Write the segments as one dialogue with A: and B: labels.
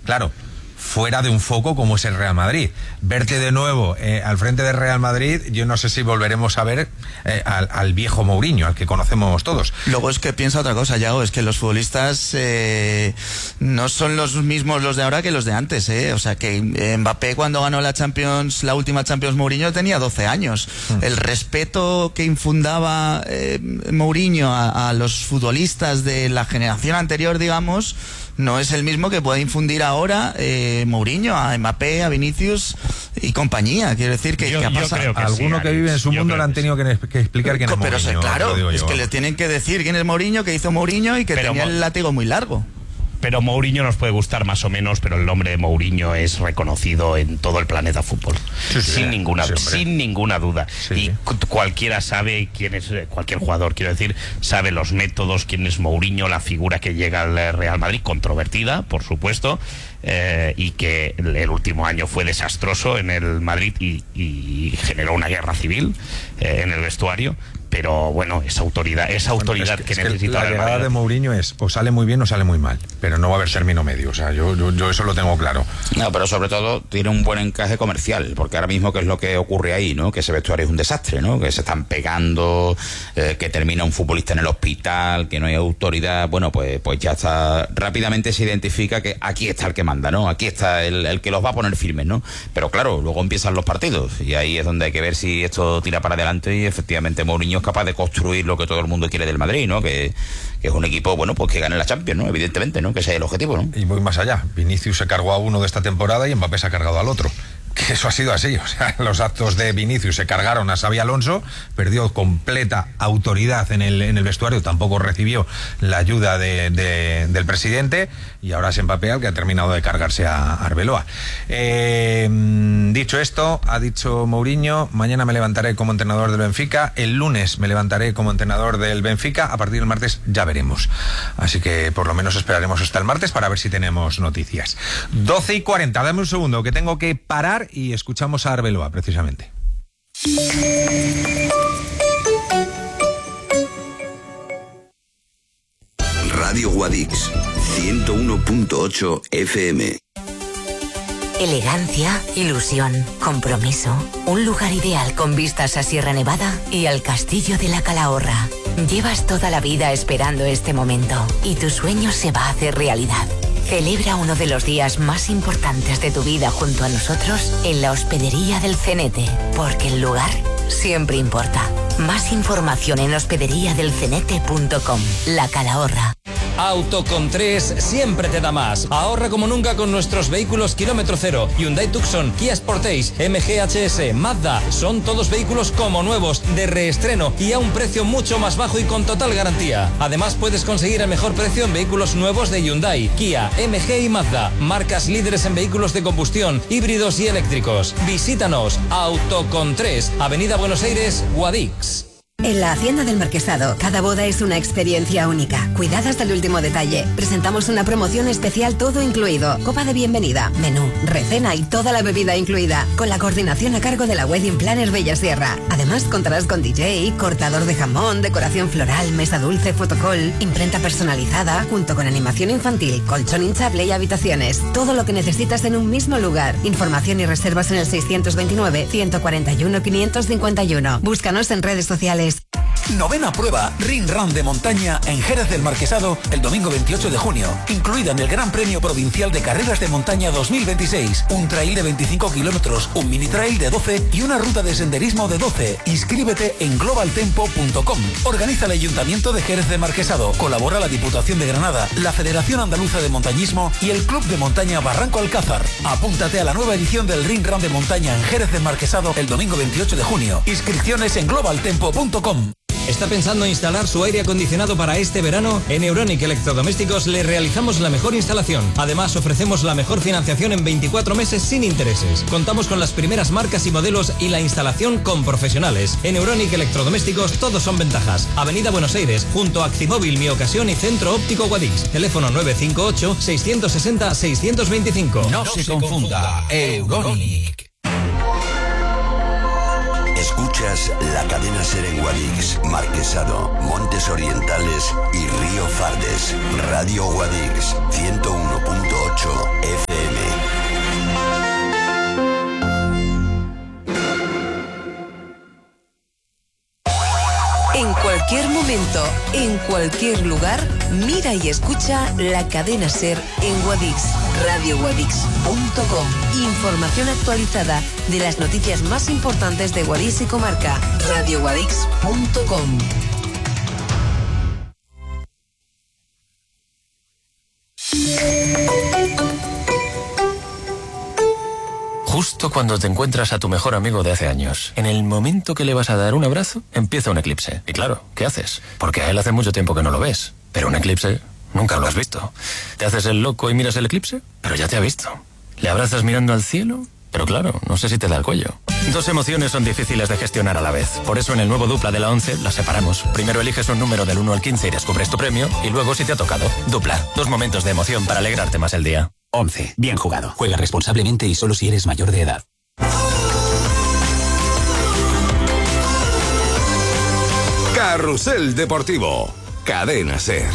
A: claro, fuera de un foco como es el Real Madrid. Verte de nuevo al frente del Real Madrid, yo no sé si volveremos a ver al viejo Mourinho, al que conocemos todos.
B: Luego es que piensa otra cosa, Yago, es que los futbolistas no son los mismos los de ahora que los de antes, O sea, que Mbappé cuando ganó la última Champions Mourinho tenía 12 años. El respeto que infundaba Mourinho a los futbolistas de la generación anterior, digamos, no es el mismo que puede infundir ahora Mourinho a Mbappé, a Vinicius y compañía. Quiero decir que ¿qué ha pasado?
C: Que
A: alguno que vive en su mundo le han tenido que explicar quién es Mourinho.
B: Pero claro, es que le tienen que decir quién es Mourinho, qué hizo Mourinho y que tenía el látigo muy largo.
C: Pero Mourinho nos puede gustar más o menos, pero el nombre de Mourinho es reconocido en todo el planeta fútbol, sin ninguna duda. Sí. Y cualquiera sabe quién es, cualquier jugador, quiero decir, sabe los métodos, quién es Mourinho, la figura que llega al Real Madrid, controvertida, por supuesto, y que el último año fue desastroso en el Madrid y generó una guerra civil en el vestuario. Pero bueno, esa autoridad que necesita
A: la llegada de Mourinho es o sale muy bien o sale muy mal, pero no va a haber término medio. O sea, yo eso lo tengo claro.
D: No, pero sobre todo tiene un buen encaje comercial, porque ahora mismo qué es lo que ocurre ahí, ¿no? Que ese vestuario es un desastre, ¿no? Que se están pegando, que termina un futbolista en el hospital, que no hay autoridad. Bueno, pues ya está, rápidamente se identifica que aquí está el que manda, ¿no? Aquí está el que los va a poner firmes, ¿no? Pero claro, luego empiezan los partidos y ahí es donde hay que ver si esto tira para adelante y efectivamente Mourinho es capaz de construir lo que todo el mundo quiere del Madrid, ¿no? Que es un equipo, bueno, pues que gane la Champions, ¿no? Evidentemente, ¿no? Que ese es el objetivo, ¿no?
A: Y voy más allá. Vinicius se cargó a uno de esta temporada y Mbappé se ha cargado al otro. Que eso ha sido así, o sea, los actos de Vinicius se cargaron a Xabi Alonso, perdió completa autoridad en el vestuario, tampoco recibió la ayuda del presidente, y ahora es Mbappé el que ha terminado de cargarse a Arbeloa. Dicho esto, ha dicho Mourinho, mañana me levantaré como entrenador del Benfica, el lunes me levantaré como entrenador del Benfica, a partir del martes ya veremos. Así que por lo menos esperaremos hasta el martes para ver si tenemos noticias. 12:40, dame un segundo que tengo que parar y escuchamos a Arbeloa precisamente.
E: Radio Guadix 101.8 FM.
F: Elegancia, ilusión, compromiso. Un lugar ideal con vistas a Sierra Nevada y al Castillo de la Calahorra. Llevas toda la vida esperando este momento y tu sueño se va a hacer realidad. Celebra uno de los días más importantes de tu vida junto a nosotros en la Hospedería del Cenete, porque el lugar siempre importa. Más información en hospederiadelcenete.com. La Calahorra.
G: Autocon3 siempre te da más. Ahorra como nunca con nuestros vehículos kilómetro cero. Hyundai Tucson, Kia Sportage, MG HS, Mazda. Son todos vehículos como nuevos, de reestreno y a un precio mucho más bajo y con total garantía. Además puedes conseguir el mejor precio en vehículos nuevos de Hyundai, Kia, MG y Mazda. Marcas líderes en vehículos de combustión, híbridos y eléctricos. Visítanos. Autocon3, Avenida Buenos Aires, Guadix.
H: En la Hacienda del Marquesado, cada boda es una experiencia única, cuidada hasta el último detalle. Presentamos una promoción especial todo incluido, copa de bienvenida, menú, recena y toda la bebida incluida, con la coordinación a cargo de la Wedding Planner Bella Sierra. Además contarás con DJ, cortador de jamón, decoración floral, mesa dulce, fotocall, imprenta personalizada, junto con animación infantil, colchón hinchable y habitaciones. Todo lo que necesitas en un mismo lugar. Información y reservas en el 629-141-551. Búscanos en redes sociales.
I: Novena prueba Ring Run de montaña en Jerez del Marquesado el domingo 28 de junio, incluida en el Gran Premio Provincial de Carreras de Montaña 2026, un trail de 25 kilómetros, un mini trail de 12 y una ruta de senderismo de 12. Inscríbete en globaltempo.com. Organiza el Ayuntamiento de Jerez del Marquesado, colabora la Diputación de Granada, la Federación Andaluza de Montañismo y el Club de Montaña Barranco Alcázar. Apúntate a la nueva edición del Ring Run de montaña en Jerez del Marquesado el domingo 28 de junio. Inscripciones en globaltempo.com.
G: ¿Está pensando en instalar su aire acondicionado para este verano? En Euronic Electrodomésticos le realizamos la mejor instalación. Además, ofrecemos la mejor financiación en 24 meses sin intereses. Contamos con las primeras marcas y modelos y la instalación con profesionales. En Euronic Electrodomésticos todos son ventajas. Avenida Buenos Aires, junto a Actimóvil, Mi Ocasión y Centro Óptico Guadix. Teléfono 958-660-625.
I: No se confunda, Euronic.
E: Escuchas la cadena SER en Guadix, Marquesado, Montes Orientales y Río Fardes. Radio Guadix 101.8 FM.
J: cualquier momento, en cualquier lugar, mira y escucha la cadena SER en Guadix, radioguadix.com. Información actualizada de las noticias más importantes de Guadix y comarca, radioguadix.com.
K: Justo cuando te encuentras a tu mejor amigo de hace años, en el momento que le vas a dar un abrazo, empieza un eclipse. Y claro, ¿qué haces? Porque a él hace mucho tiempo que no lo ves. Pero un eclipse nunca lo has visto. ¿Te haces el loco y miras el eclipse? Pero ya te ha visto. ¿Le abrazas mirando al cielo? Pero claro, no sé si te da el cuello. Dos emociones son difíciles de gestionar a la vez. Por eso en el nuevo Dupla de la 11 las separamos. Primero eliges un número del 1 al 15 y descubres tu premio. Y luego si te ha tocado. Dupla. Dos momentos de emoción para alegrarte más el día.
L: 11. Bien jugado. Juega responsablemente y solo si eres mayor de edad.
M: Carrusel Deportivo. Cadena SER.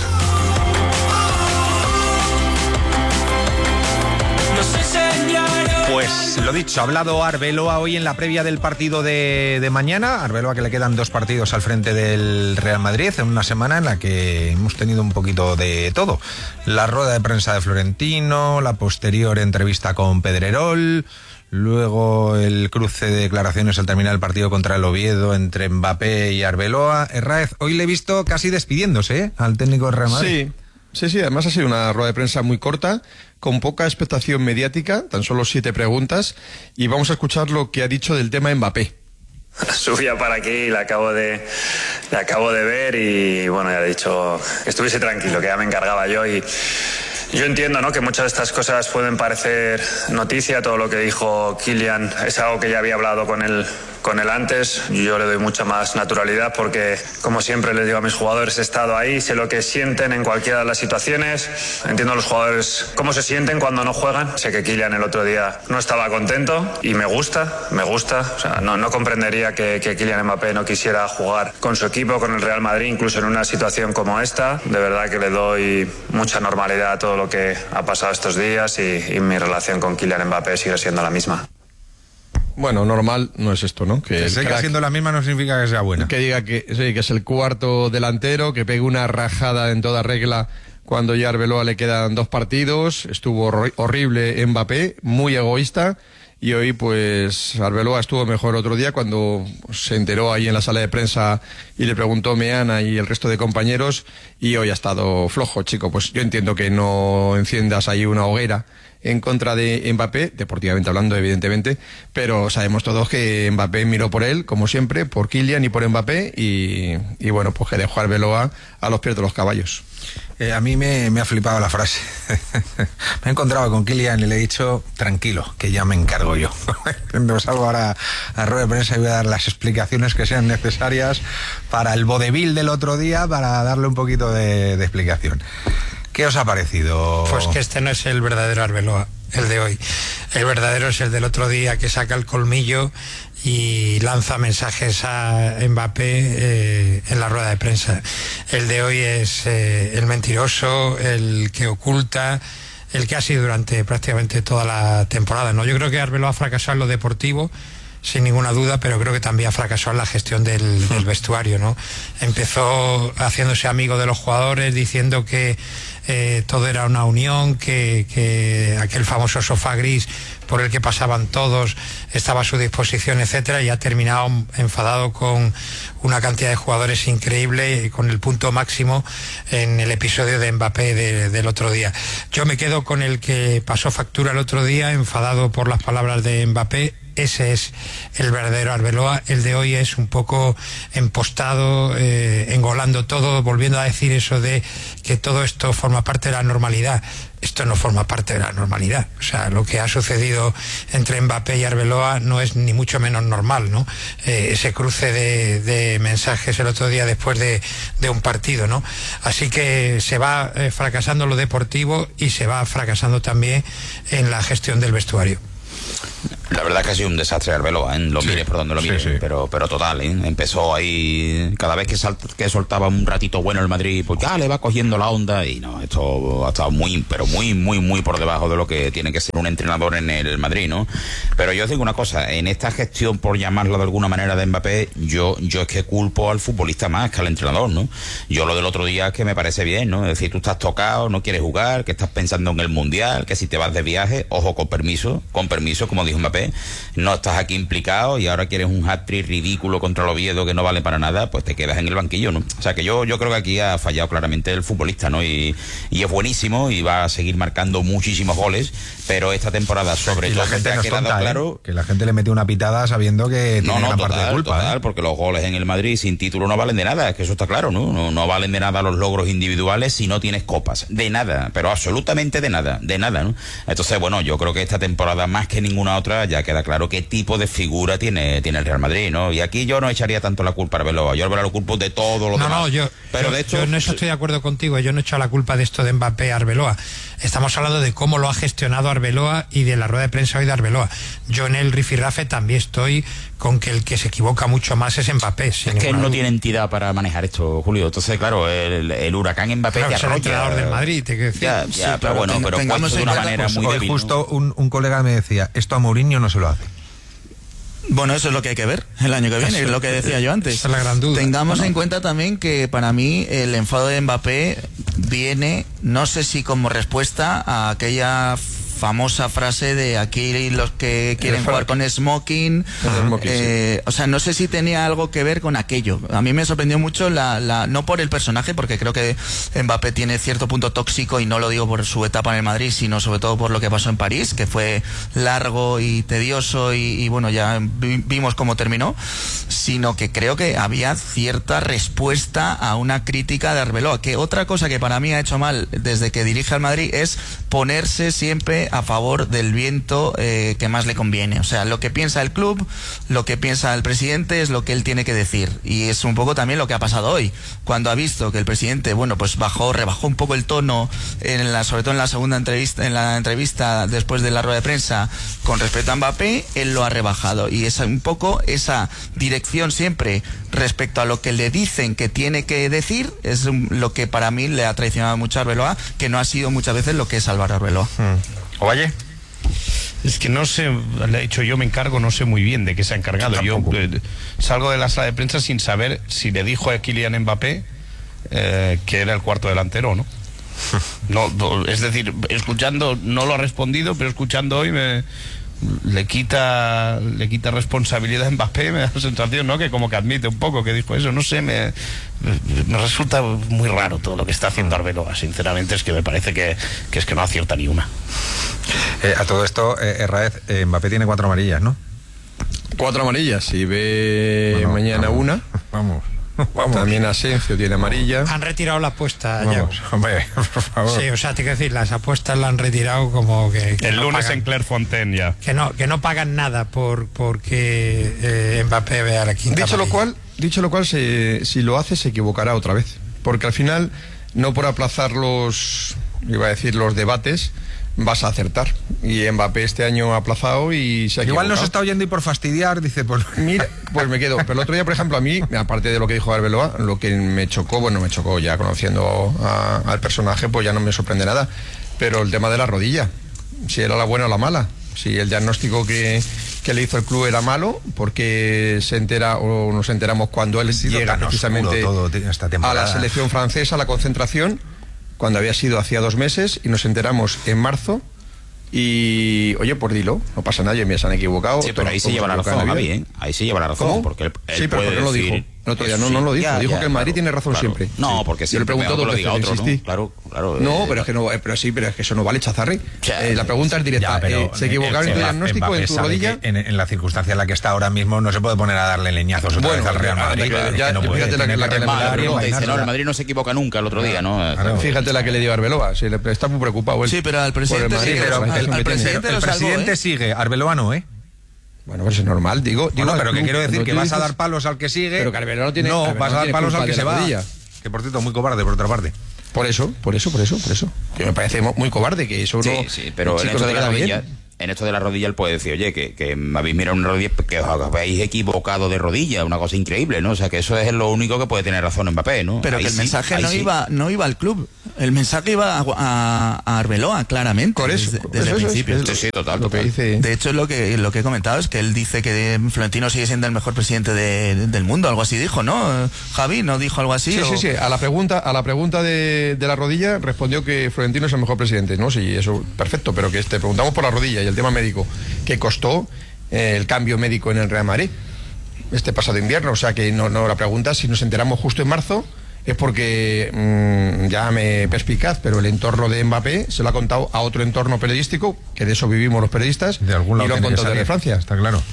A: Pues lo dicho, ha hablado Arbeloa hoy en la previa del partido de mañana. Arbeloa, que le quedan 2 partidos al frente del Real Madrid en una semana en la que hemos tenido un poquito de todo. La rueda de prensa de Florentino, la posterior entrevista con Pedrerol, luego el cruce de declaraciones al terminar el partido contra el Oviedo entre Mbappé y Arbeloa. Herráez, hoy le he visto casi despidiéndose al técnico del Real Madrid.
N: Sí, además ha sido una rueda de prensa muy corta, con poca expectación mediática, tan solo 7 preguntas, y vamos a escuchar lo que ha dicho del tema Mbappé.
O: Subía para aquí, la acabo de ver y bueno, ya he dicho que estuviese tranquilo, que ya me encargaba yo. Y yo entiendo, ¿no?, que muchas de estas cosas pueden parecer noticia. Todo lo que dijo Kylian es algo que ya había hablado con él antes. Yo le doy mucha más naturalidad porque, como siempre les digo a mis jugadores, he estado ahí, sé lo que sienten en cualquiera de las situaciones. Entiendo a los jugadores cómo se sienten cuando no juegan. Sé que Kylian el otro día no estaba contento y me gusta. O sea, no comprendería que Kylian Mbappé no quisiera jugar con su equipo, con el Real Madrid, incluso en una situación como esta. De verdad que le doy mucha normalidad a todo lo que ha pasado estos días y mi relación con Kylian Mbappé sigue siendo la misma.
N: Bueno, normal no es esto, ¿no?
A: Que siga siendo la misma no significa que sea buena.
N: Que diga que es el cuarto delantero, que pegue una rajada en toda regla cuando ya a Arbeloa le quedan 2 partidos. Estuvo horrible Mbappé, muy egoísta. Y hoy, pues, Arbeloa estuvo mejor otro día cuando se enteró ahí en la sala de prensa y le preguntó Meana y el resto de compañeros, y hoy ha estado flojo, chico. Pues yo entiendo que no enciendas ahí una hoguera en contra de Mbappé, deportivamente hablando, evidentemente, pero sabemos todos que Mbappé miró por él, como siempre, por Kylian y por Mbappé, y bueno, pues que dejó a Arbeloa a los pies de los caballos.
A: A mí me ha flipado la frase. Me he encontrado con Kylian y le he dicho, tranquilo, que ya me encargo yo. Cuando salgo ahora a rueda de prensa y voy a dar las explicaciones que sean necesarias para el vodevil del otro día, para darle un poquito de explicación. ¿Qué os ha parecido?
P: Pues que este no es el verdadero Arbeloa, el de hoy. El verdadero es el del otro día, que saca el colmillo y lanza mensajes a Mbappé en la rueda de prensa. El de hoy es el mentiroso, el que oculta, el que ha sido durante prácticamente toda la temporada, ¿no? Yo creo que Arbeloa ha fracasado en lo deportivo, sin ninguna duda, pero creo que también ha fracasado en la gestión del vestuario, ¿no? Empezó haciéndose amigo de los jugadores, diciendo que todo era una unión, que aquel famoso sofá gris por el que pasaban todos estaba a su disposición, etcétera, y ha terminado enfadado con una cantidad de jugadores increíble, con el punto máximo en el episodio de Mbappé del otro día. Yo me quedo con el que pasó factura el otro día, enfadado por las palabras de Mbappé. Ese es el verdadero Arbeloa. El de hoy es un poco empostado, engolando todo, volviendo a decir eso de que todo esto forma parte de la normalidad. Esto no forma parte de la normalidad. O sea, lo que ha sucedido entre Mbappé y Arbeloa no es ni mucho menos normal, ¿no? Ese cruce de mensajes el otro día después de un partido, ¿no? Así que se va fracasando lo deportivo y se va fracasando también en la gestión del vestuario.
D: La verdad es que ha sido un desastre Arbeloa, lo mires por donde lo mires, pero total, empezó ahí, cada vez que soltaba un ratito bueno el Madrid, pues ya le va cogiendo la onda, y no, esto ha estado muy por debajo de lo que tiene que ser un entrenador en el Madrid, ¿no? Pero yo os digo una cosa, en esta gestión, por llamarlo de alguna manera, de Mbappé, yo es que culpo al futbolista más que al entrenador, ¿no? Yo lo del otro día es que me parece bien, ¿no? Es decir, tú estás tocado, no quieres jugar, que estás pensando en el Mundial, que si te vas de viaje, ojo, con permiso, como dijo Mbappé, no estás aquí implicado y ahora quieres un hat-trick ridículo contra el Oviedo que no vale para nada, pues te quedas en el banquillo, ¿no? O sea que yo creo que aquí ha fallado claramente el futbolista, ¿no? Y es buenísimo y va a seguir marcando muchísimos goles, pero esta temporada sobre todo
A: te
D: ha quedado claro
A: que la gente le mete una pitada sabiendo que tiene gran parte de culpa.
D: Total, porque los goles en el Madrid sin título no valen de nada, es que eso está claro, ¿no? No valen de nada los logros individuales si no tienes copas, de nada, pero absolutamente de nada, ¿no? Entonces, bueno, yo creo que esta temporada más que ninguna otra ya queda claro qué tipo de figura tiene el Real Madrid, ¿no? Y aquí yo no echaría tanto la culpa a Arbeloa, yo lo culpo de todo lo demás.
P: Yo en eso estoy de acuerdo contigo, yo no he echado la culpa de esto de Mbappé a Arbeloa. Estamos hablando de cómo lo ha gestionado Arbeloa y de la rueda de prensa hoy de Arbeloa. Yo en el rifirrafe también estoy con que el que se equivoca mucho más es Mbappé.
D: Es que él no tiene entidad para manejar esto, Julio. Entonces, claro, el huracán Mbappé te arrolla.
P: Es el entrenador del Madrid, te quiero decir.
D: Ya, pero bueno, pero puesto de una manera muy débil.
A: Justo un colega me decía, esto a Mourinho no se lo hace.
B: Bueno, eso es lo que hay que ver el año que viene, es lo que decía yo antes.
P: Esa es la gran duda.
B: Tengamos en cuenta también que para mí el enfado de Mbappé viene, no sé si como respuesta a aquella famosa frase de aquí los que quieren jugar con smoking, o sea, no sé si tenía algo que ver con aquello. A mí me sorprendió mucho no por el personaje, porque creo que Mbappé tiene cierto punto tóxico, y no lo digo por su etapa en el Madrid, sino sobre todo por lo que pasó en París, que fue largo y tedioso, y bueno, ya vimos cómo terminó, sino que creo que había cierta respuesta a una crítica de Arbeloa, que otra cosa que para mí ha hecho mal desde que dirige al Madrid es ponerse siempre a favor del viento que más le conviene. O sea, lo que piensa el club, lo que piensa el presidente es lo que él tiene que decir, y es un poco también lo que ha pasado hoy, cuando ha visto que el presidente, bueno, pues rebajó un poco el tono sobre todo en la segunda entrevista, en la entrevista después de la rueda de prensa con respecto a Mbappé, él lo ha rebajado, y es un poco esa dirección siempre respecto a lo que le dicen que tiene que decir, es lo que para mí le ha traicionado mucho a Arbeloa, que no ha sido muchas veces lo que es Álvaro Arbeloa.
A: Ovalle.
C: Es que no sé, le he dicho yo me encargo, no sé muy bien de qué se ha encargado. Yo salgo de la sala de prensa sin saber si le dijo a Kylian Mbappé que era el cuarto delantero o no. No, es decir, escuchando, no lo ha respondido, pero escuchando hoy le quita responsabilidad a Mbappé, me da la sensación, ¿no? Que como que admite un poco que dijo eso, no sé, me resulta muy raro todo lo que está haciendo Arbeloa, sinceramente. Es que me parece que es que no acierta ni una.
A: A todo esto, Raez, Mbappé tiene 4 amarillas, ¿no?
N: 4 amarillas, si ve mañana una.
A: Vamos.
N: También Asensio tiene amarilla.
P: Han retirado la apuesta.
A: Hombre, por favor.
P: Sí, o sea, te quiero decir, las apuestas la han retirado como que
C: el
P: no
C: lunes
P: pagan,
C: en Clairefontaine ya.
P: Que no pagan nada porque Mbappé vea la quinta.
N: Dicho lo cual, si lo hace se equivocará otra vez, porque al final, no por aplazar los debates, vas a acertar. Y Mbappé este año ha aplazado y se ha equivocado.
A: Igual nos está oyendo y por fastidiar dice, pues
N: mira, pues me quedo. Pero el otro día, por ejemplo, a mí, aparte de lo que dijo Arbeloa, lo que me chocó ya conociendo al personaje, pues ya no me sorprende nada, pero el tema de la rodilla, si era la buena o la mala, si el diagnóstico que le hizo el club era malo, porque nos enteramos cuando él llega precisamente a la selección francesa, a la concentración, cuando había sido hacía 2 meses, y nos enteramos en marzo. Y, oye, pues dilo, no pasa nada, me se han equivocado.
D: Sí, pero ahí se lleva la razón, Javi, Ahí se lleva la razón.
N: ¿Cómo?
D: Porque él
N: sí, pero ¿por qué no lo dijo? El otro día no lo dijo. Dijo que el Madrid tiene razón siempre.
D: No, porque
N: yo le pregunto
D: lo diga otro,
N: ¿no?
D: Claro.
N: No, pero es que no, pero es que eso no vale, Chazarri. La pregunta es directa. ¿Se equivocaron en tu diagnóstico, en tu rodilla?
A: En la circunstancia en la que está ahora mismo no se puede poner a darle leñazos otra vez al Real Madrid.
N: Fíjate
D: el Madrid no se equivoca nunca el otro día, ¿no?
N: Fíjate la que le dio Arbeloa. Está muy preocupado él.
B: Sí, pero al presidente
A: el presidente sigue, Arbeloa no,
N: Bueno, pues es normal, digo
A: pero que quiero decir que vas a dar palos al que sigue.
N: Pero que Arbeloa no tiene.
A: No, vas a dar palos al que se va. Que por cierto, muy cobarde por otra parte.
N: Por eso. Que me parece muy cobarde que eso no.
D: Sí, pero en esto de la rodilla, en esto de la rodilla él puede decir, oye, que me habéis mirado una rodilla, que os habéis equivocado de rodilla, una cosa increíble, ¿no? O sea, que eso es lo único que puede tener razón Mbappé, ¿no?
B: Pero
D: ahí
B: que el
D: sí,
B: mensaje no iba al club, el mensaje iba a Arbeloa, claramente.
N: Por eso,
B: desde el principio.
D: Sí, total.
B: De hecho, lo que he comentado es que él dice que Florentino sigue siendo el mejor presidente del mundo, algo así dijo, ¿no? Javi, ¿no dijo algo así?
N: Sí. A la pregunta de la rodilla respondió que Florentino es el mejor presidente, ¿no? Sí, eso, perfecto, pero que te preguntamos por la rodilla y el tema médico, que costó el cambio médico en el Real Madrid este pasado invierno, o sea que no la pregunta, si nos enteramos justo en marzo, es porque llámame perspicaz, pero el entorno de Mbappé se lo ha contado a otro entorno periodístico, que de eso vivimos los periodistas,
A: de algún lado,
N: y lo han contado desde Francia, está claro.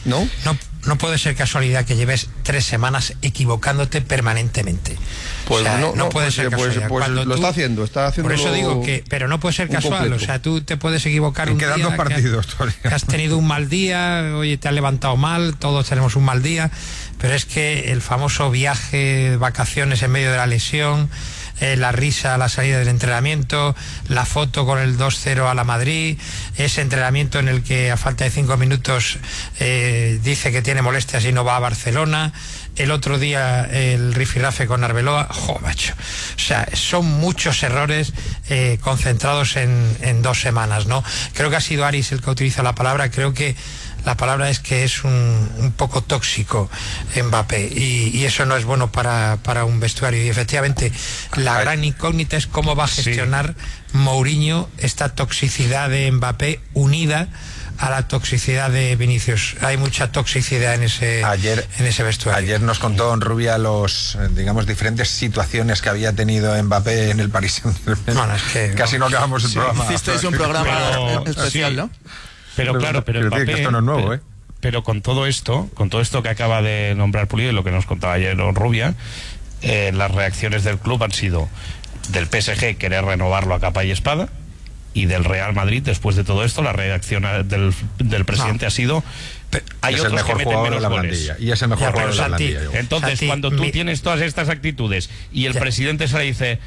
P: No puede ser casualidad que lleves 3 semanas equivocándote permanentemente.
N: Pues
P: o sea, no puede ser casualidad.
N: Pues lo está haciendo.
P: Por eso digo que, pero no puede ser casual.
N: Completo.
P: O sea, tú te puedes equivocar un día.
A: Quedan 2 partidos
P: que has tenido un mal día, oye, te has levantado mal, todos tenemos un mal día, pero es que el famoso viaje, vacaciones en medio de la lesión, la risa a la salida del entrenamiento, la foto con el 2-0 a la Madrid, ese entrenamiento en el que a falta de 5 minutos dice que tiene molestias y no va a Barcelona, el otro día el rifirrafe con Arbeloa, macho. O sea, son muchos errores concentrados en 2 semanas, ¿no? Creo que ha sido Aris el que utiliza la palabra, creo que la palabra es que es un poco tóxico Mbappé y eso no es bueno para un vestuario, y efectivamente la gran incógnita es cómo va a gestionar Mourinho esta toxicidad de Mbappé unida a la toxicidad de Vinicius. Hay mucha toxicidad en ese vestuario.
A: Ayer nos contó Rubia los, digamos, diferentes situaciones que había tenido Mbappé en el Paris Saint-Germain.
P: Bueno, es que
A: casi no acabamos el programa.
B: Hicisteis un programa especial, ¿no?
C: Pero claro, Mbappé,
A: que esto no es nuevo,
C: pero con todo esto que acaba de nombrar Pulido y lo que nos contaba ayer Rubia, las reacciones del club han sido del PSG querer renovarlo a capa y espada, y del Real Madrid, después de todo esto, la reacción del presidente ha sido: hay
A: es
C: otros
A: el mejor
C: que meten
A: jugador
C: menos
A: de la
C: goles.
A: plantilla, y es el mejor jugador de la plantilla.
C: Entonces, cuando tú tienes todas estas actitudes y el presidente se le dice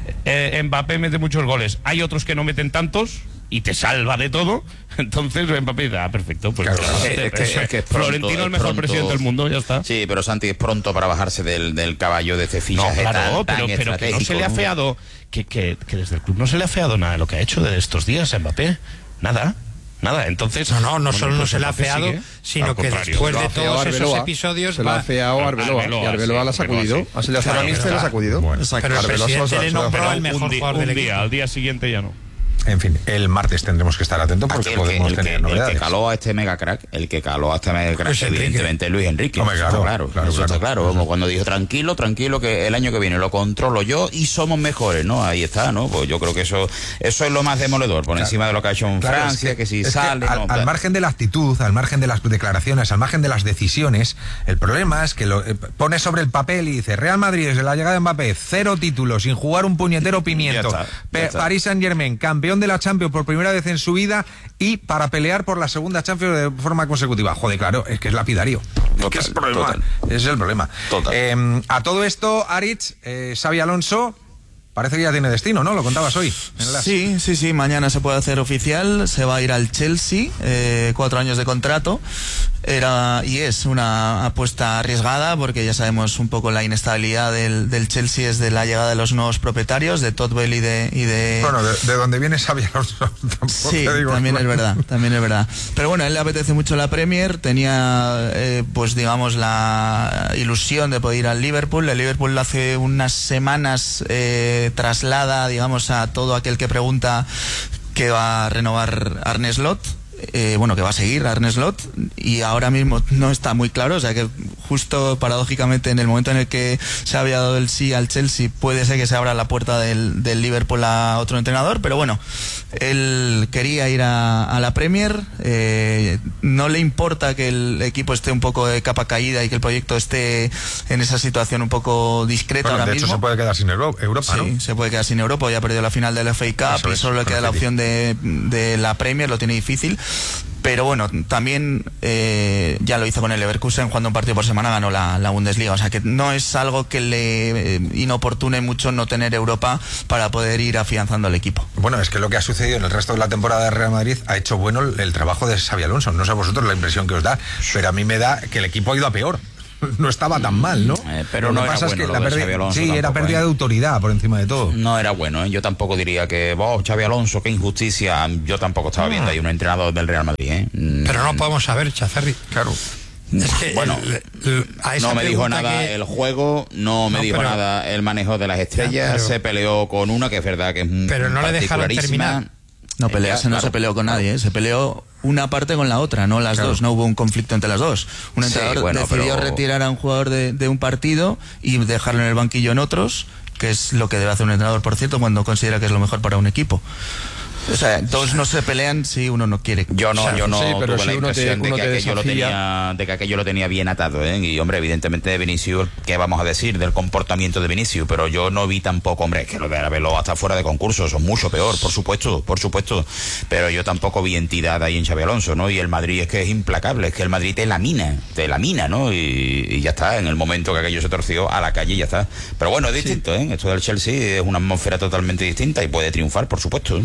C: Mbappé mete muchos goles, hay otros que no meten tantos, y te salva de todo, entonces Mbappé dice, perfecto, pues
D: claro, es que
C: Florentino el mejor presidente del mundo, ya está.
D: Sí, pero Santi, es pronto para bajarse del caballo de este fichaje
C: pero que no se le ha feado, que desde el club no se le ha feado nada de lo que ha hecho de estos días a Mbappé, nada, entonces
P: no solo no se le ha feado, sino que después de todos esos episodios
N: se le ha feado Arbeloa, y Arbeloa la ha sacudido, ha sido la ha sacudido.
P: Pero el presidente le nombró el mejor jugador del equipo.
C: Al día siguiente ya no.
A: En fin, el martes tendremos que estar atentos porque podemos tener novedades.
D: El que caló a este mega crack, evidentemente Luis Enrique.
A: Hombre, claro.
D: Está claro. Como cuando dijo, tranquilo, que el año que viene lo controlo yo y somos mejores, ¿no? Ahí está, ¿no? Pues yo creo que eso es lo más demoledor, por encima de lo que ha hecho en Francia, que si sale...
A: al margen de la actitud, al margen de las declaraciones, al margen de las decisiones, el problema es que lo pone sobre el papel y dice: Real Madrid, desde la llegada de Mbappé, 0 títulos, sin jugar un puñetero pimiento. Ya está. Paris Saint-Germain, campeón de la Champions por primera vez en su vida, y para pelear por la segunda Champions de forma consecutiva. Joder, claro, es que es lapidario. Total, es el problema. Ese es el problema. A todo esto, Aritz, Xabi Alonso parece que ya tiene destino, ¿no? Lo contabas hoy.
B: Sí, mañana se puede hacer oficial, se va a ir al Chelsea, 4 años de contrato. Es una apuesta arriesgada, porque ya sabemos un poco la inestabilidad del Chelsea es de la llegada de los nuevos propietarios, de Todd Boehly y de...
A: Bueno, de donde viene Xabi Alonso tampoco.
B: Sí, también es verdad. Pero bueno, a él le apetece mucho la Premier, tenía pues digamos la ilusión de poder ir al Liverpool. El Liverpool hace unas semanas traslada, digamos, a todo aquel que pregunta que va a renovar Arne Slot. Que va a seguir Arne Slot, y ahora mismo no está muy claro, o sea que justo paradójicamente en el momento en el que se había dado el sí al Chelsea, puede ser que se abra la puerta del Liverpool a otro entrenador, pero bueno, él quería ir a la Premier, no le importa que el equipo esté un poco de capa caída y que el proyecto esté en esa situación un poco discreta ahora mismo.
A: De hecho se puede quedar sin Europa,
B: sí,
A: ¿no?
B: Se puede quedar sin Europa, ya ha perdido la final del FA Cup y solo le queda la opción de la Premier, lo tiene difícil. Pero bueno, también ya lo hizo con el Leverkusen, jugando un partido por semana ganó la Bundesliga, o sea que no es algo que le inoportune mucho no tener Europa para poder ir afianzando al equipo.
A: Bueno, es que lo que ha sucedido en el resto de la temporada de Real Madrid ha hecho bueno el trabajo trabajo de Xabi Alonso. No sé a vosotros la impresión que os da, pero a mí me da que el equipo ha ido a peor. No estaba tan mal, ¿no?
D: Pero no era bueno lo de Xabi Alonso.
A: Sí, era pérdida de autoridad por encima de todo.
D: No era bueno, ¿eh? Yo tampoco diría que, Xabi Alonso, qué injusticia. Yo tampoco estaba viendo ahí un entrenador del Real Madrid, ¿eh?
P: Pero no podemos saber, Chazarri.
A: Claro.
P: Es que
D: bueno, no me dijo nada el juego, no me dijo nada el manejo de las estrellas, se peleó con una que es verdad que es
P: pero no le dejaron terminar.
B: No pelearse, no se peleó con nadie, se peleó una parte con la otra, no las dos, no hubo un conflicto entre las dos. Un entrenador decidió retirar a un jugador de un partido y dejarlo en el banquillo en otros, que es lo que debe hacer un entrenador, por cierto, cuando considera que es lo mejor para un equipo. O sea, todos no se pelean si uno no quiere.
D: Yo no
N: sí, pero
D: tuve
N: si
D: la impresión de que aquello lo tenía bien atado, ¿eh? Y hombre, evidentemente de Vinicius, ¿qué vamos a decir del comportamiento de Vinicius? Pero yo no vi tampoco, hombre, que lo de Arbeloa hasta fuera de concurso, son mucho peor, por supuesto. Pero yo tampoco vi entidad ahí en Xabi Alonso, ¿no? Y el Madrid es que es implacable, es que el Madrid te lamina, ¿no? Y ya está, en el momento que aquello se torció, a la calle y ya está. Pero bueno, es distinto, ¿eh? Esto del Chelsea es una atmósfera totalmente distinta y puede triunfar, por supuesto, ¿eh?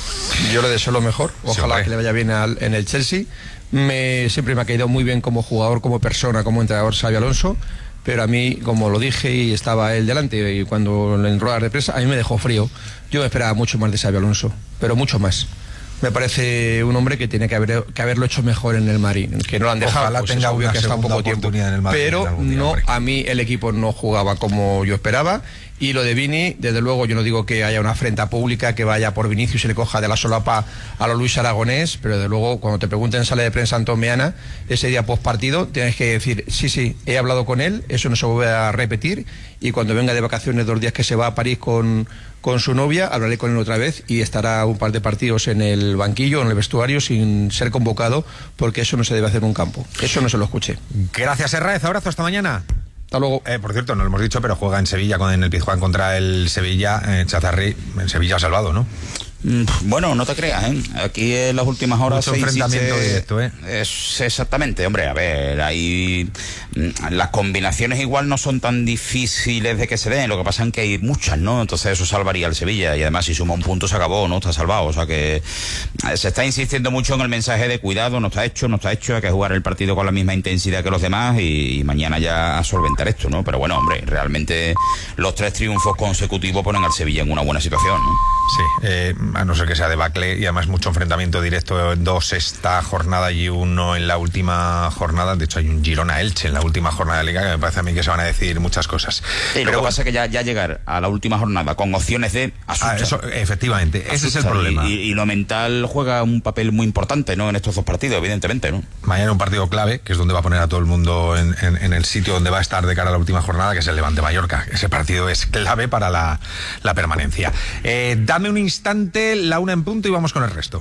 N: Yo le deseo lo mejor, ojalá que le vaya bien en el Chelsea. Siempre me ha caído muy bien como jugador, como persona, como entrenador Xabi Alonso, pero a mí, como lo dije y estaba él delante, y cuando en ruedas de prensa, a mí me dejó frío. Yo me esperaba mucho más de Xabi Alonso, pero mucho más. Me parece un hombre que tiene que haberlo hecho mejor en el Madrid, que no lo han dejado.
A: Ojalá tenga una
N: que está
A: segunda
N: poco tiempo,
A: oportunidad en el Madrid,
N: pero no, a mí el equipo no jugaba como yo esperaba. Y lo de Vini, desde luego, yo no digo que haya una afrenta pública que vaya por Vinicius y le coja de la solapa a lo Luis Aragonés, pero desde luego, cuando te pregunten en sala de prensa Antomeana, ese día post partido, tienes que decir, sí, he hablado con él, eso no se vuelve a repetir, y cuando venga de vacaciones 2 días que se va a París con su novia, hablaré con él otra vez y estará un par de partidos en el banquillo, en el vestuario, sin ser convocado, porque eso no se debe hacer en un campo. Eso no se lo escuché.
A: Gracias, Herráez. Abrazo, hasta mañana.
N: Hasta luego.
A: Por cierto, no lo hemos dicho, pero juega en Sevilla, en el Pizjuán contra el Sevilla. Chazarri, en Sevilla ha salvado, ¿no?
D: Bueno, no te creas, ¿eh? Aquí en las últimas horas
A: mucho enfrentamiento directo, ¿eh?
D: Es exactamente, hombre, a ver, ahí las combinaciones igual no son tan difíciles de que se den, lo que pasa es que hay muchas, ¿no? Entonces eso salvaría al Sevilla, y además si suma un punto se acabó, ¿no? Está salvado, o sea que se está insistiendo mucho en el mensaje de cuidado, no está hecho, hay que jugar el partido con la misma intensidad que los demás y mañana ya a solventar esto, ¿no? Pero bueno, hombre, realmente los 3 triunfos consecutivos ponen al Sevilla en una buena situación, ¿no?
A: Sí, a no ser que sea debacle, y además mucho enfrentamiento directo, 2 esta jornada y 1 en la última jornada. De hecho hay un Girona-Elche en la última jornada de Liga, que me parece a mí que se van a decir muchas cosas.
D: Sí, pero lo que pasa es que ya llegar a la última jornada con opciones de asusta.
A: Eso, efectivamente, ese es el problema.
D: Y lo mental juega un papel muy importante, ¿no? En estos 2 partidos, evidentemente, ¿no?
A: Mañana un partido clave, que es donde va a poner a todo el mundo en el sitio donde va a estar de cara a la última jornada, que es el Levante-Mallorca. Ese partido es clave para la permanencia. Dame un instante, la 1 en punto, y vamos con el resto.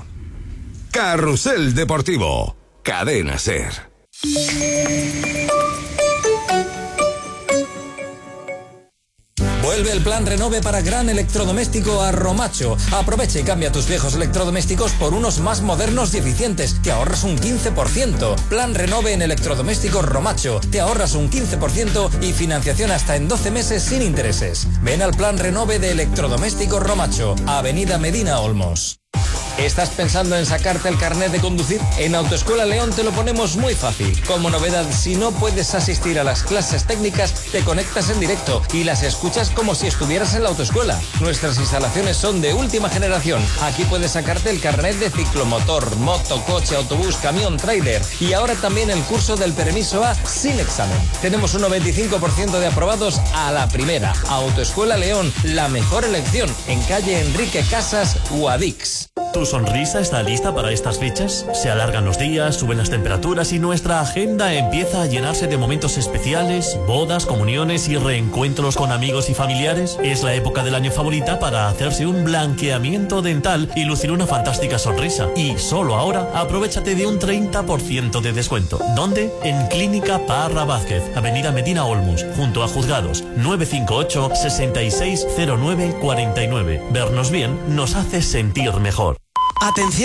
M: Carrusel Deportivo, Cadena SER.
G: Vuelve el plan Renove para gran electrodoméstico a Romacho. Aprovecha y cambia tus viejos electrodomésticos por unos más modernos y eficientes. Te ahorras un 15%. Plan Renove en electrodomésticos Romacho. Te ahorras un 15% y financiación hasta en 12 meses sin intereses. Ven al plan Renove de electrodomésticos Romacho, Avenida Medina Olmos. ¿Estás pensando en sacarte el carnet de conducir? En Autoescuela León te lo ponemos muy fácil. Como novedad, si no puedes asistir a las clases técnicas, te conectas en directo y las escuchas como si estuvieras en la autoescuela. Nuestras instalaciones son de última generación. Aquí puedes sacarte el carnet de ciclomotor, moto, coche, autobús, camión, tráiler, y ahora también el curso del permiso A sin examen. Tenemos un 95% de aprobados a la primera. Autoescuela León, la mejor elección, en calle Enrique Casas, Guadix.
Q: ¿Tu sonrisa está lista para estas fechas? Se alargan los días, suben las temperaturas y nuestra agenda empieza a llenarse de momentos especiales, bodas, comuniones y reencuentros con amigos y familiares. Es la época del año favorita para hacerse un blanqueamiento dental y lucir una fantástica sonrisa. Y solo ahora, aprovéchate de un 30% de descuento. ¿Dónde? En Clínica Parra Vázquez, Avenida Medina Olmos, junto a Juzgados, 958 660949. Vernos bien nos hace sentir mejor.
R: Atención.